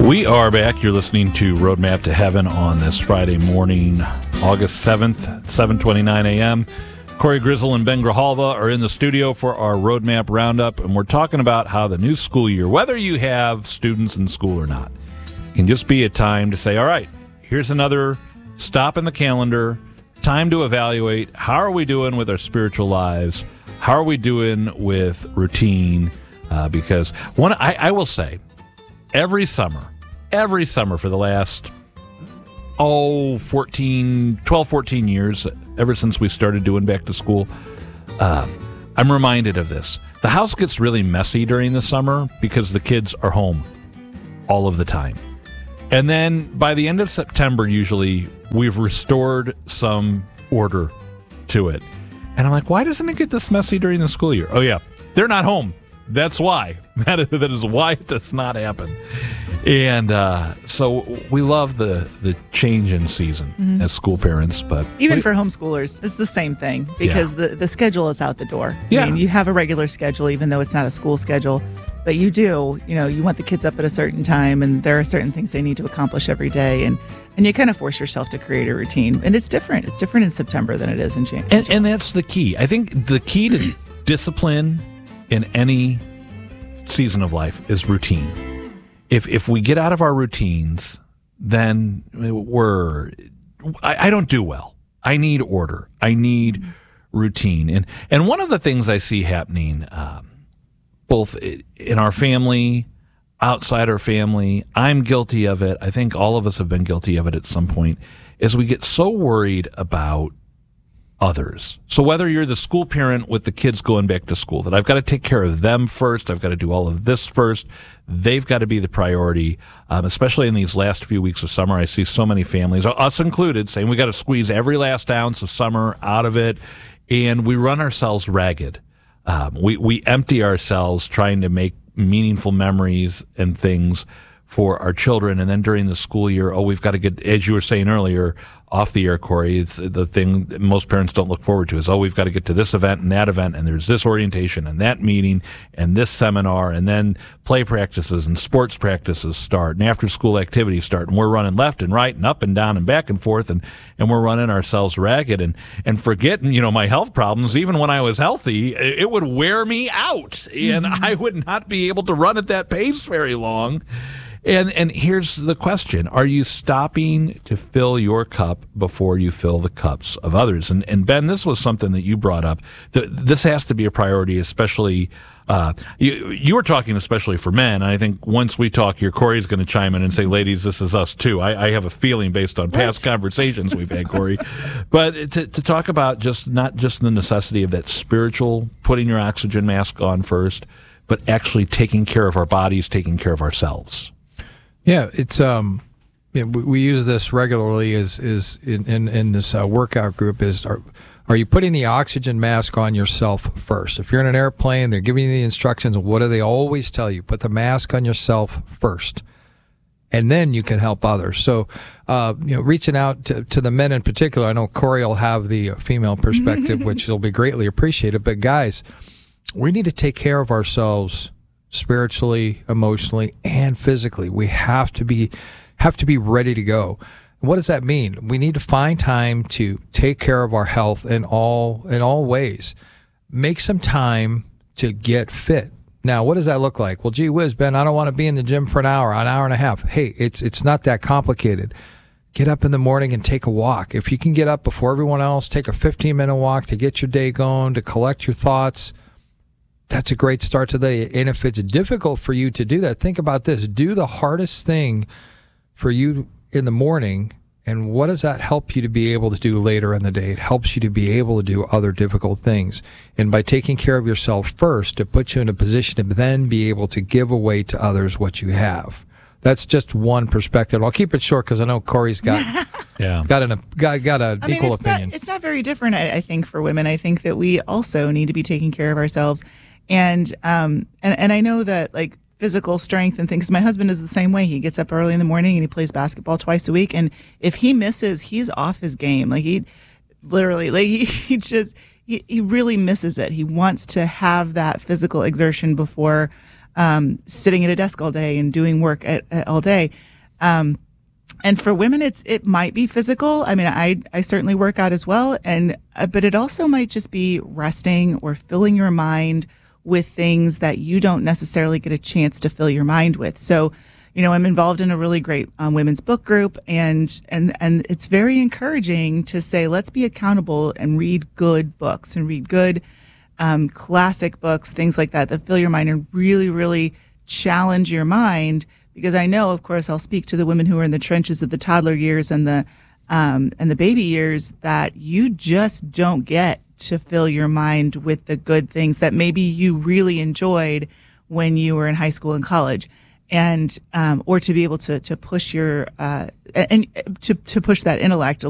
We are back. You're listening to Roadmap to Heaven on this Friday morning, August 7th, 7:29 a.m. Corey Grizzle and Ben Grijalva are in the studio for our Roadmap Roundup, and we're talking about how the new school year, whether you have students in school or not, can just be a time to say, all right, here's another stop in the calendar, time to evaluate how are we doing with our spiritual lives, how are we doing with routine, because I will say, every summer for the last 12, 14 years, ever since we started doing back to school, I'm reminded of this. The house gets really messy during the summer because the kids are home all of the time. And then by the end of September, usually, we've restored some order to it. And I'm like, why doesn't it get this messy during the school year? Oh, yeah, they're not home. That's why. That is why it does not happen. And so we love the change in season as school parents. But even for homeschoolers, it's the same thing because the schedule is out the door. Yeah. I mean, you have a regular schedule, even though it's not a school schedule. But you do, you want the kids up at a certain time, and there are certain things they need to accomplish every day. And you kind of force yourself to create a routine. And it's different. It's different in September than it is in January. And that's the key. I think the key to discipline in any season of life is routine. If we get out of our routines, then I don't do well. I need order. I need routine. And one of the things I see happening, both in our family, outside our family, I'm guilty of it. I think all of us have been guilty of it at some point, is we get so worried about others. So whether you're the school parent with the kids going back to school, that I've got to take care of them first, I've got to do all of this first, they've got to be the priority, especially in these last few weeks of summer. I see so many families, us included, saying we got to squeeze every last ounce of summer out of it, and we run ourselves ragged. We empty ourselves trying to make meaningful memories and things for our children, and then during the school year, we've got to get, as you were saying earlier, off the air, Corey, it's the thing that most parents don't look forward to is, we've got to get to this event and that event, and there's this orientation and that meeting and this seminar, and then play practices and sports practices start, and after school activities start, and we're running left and right and up and down and back and forth, and we're running ourselves ragged and forgetting, my health problems. Even when I was healthy, it would wear me out, and I would not be able to run at that pace very long. And here's the question. Are you stopping to fill your cup before you fill the cups of others? And Ben, this was something that you brought up. This has to be a priority, especially, you were talking especially for men. And I think once we talk here, Corey's going to chime in and say, ladies, this is us too. I have a feeling based on past conversations we've had, Corey. But to talk about not just the necessity of that spiritual, putting your oxygen mask on first, but actually taking care of our bodies, taking care of ourselves. Yeah, it's we use this regularly is in this workout group. Are you putting the oxygen mask on yourself first? If you're in an airplane, they're giving you the instructions. What do they always tell you? Put the mask on yourself first, and then you can help others. So, reaching out to the men in particular. I know Corey will have the female perspective, which will be greatly appreciated. But guys, we need to take care of ourselves spiritually, emotionally, and physically. We have to be ready to go. What does that mean? We need to find time to take care of our health in all ways. Make some time to get fit. Now, what does that look like? Well, gee whiz, Ben, I don't want to be in the gym for an hour and a half. Hey, it's not that complicated. Get up in the morning and take a walk. If you can get up before everyone else, take a 15-minute walk to get your day going, to collect your thoughts. That's a great start to the day. And if it's difficult for you to do that, think about this. Do the hardest thing for you in the morning, and what does that help you to be able to do later in the day? It helps you to be able to do other difficult things. And by taking care of yourself first, it puts you in a position to then be able to give away to others what you have. That's just one perspective. I'll keep it short because I know Corey's got an equal opinion. It's not very different, I think, for women. I think that we also need to be taking care of ourselves. And I know that, like, physical strength and things. My husband is the same way. He gets up early in the morning and he plays basketball twice a week. And if he misses, he's off his game. Like, he literally, like, he really misses it. He wants to have that physical exertion before sitting at a desk all day and doing work all day. And for women, it might be physical. I mean, I certainly work out as well, but it also might just be resting or filling your mind with things that you don't necessarily get a chance to fill your mind with. So, I'm involved in a really great women's book group, and it's very encouraging to say, let's be accountable and read good books and read good classic books, things like that fill your mind and really, really challenge your mind. Because I know, of course, I'll speak to the women who are in the trenches of the toddler years and the baby years, that you just don't get to fill your mind with the good things that maybe you really enjoyed when you were in high school and college, and or to be able to push your and to push that intellect